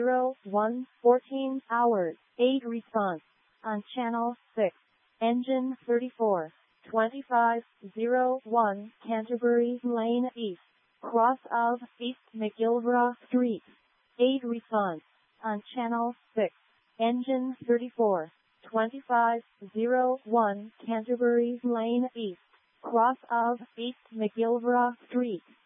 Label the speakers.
Speaker 1: 14 hours. 8 response. On channel 6. Engine 34. 2501 Canterbury Lane East. Cross of East McGilvray Street. 8 response. On channel 6. Engine 34. 2501 Canterbury Lane East. Cross of East McGilvray Street.